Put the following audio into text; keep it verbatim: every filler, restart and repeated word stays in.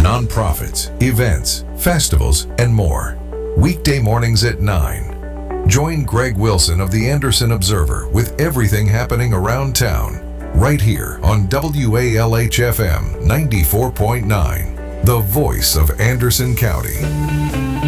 nonprofits, events, festivals, and more. Weekday mornings at nine. Join Greg Wilson of the Anderson Observer with everything happening around town, right here on W A L H F M ninety-four point nine, the voice of Anderson County.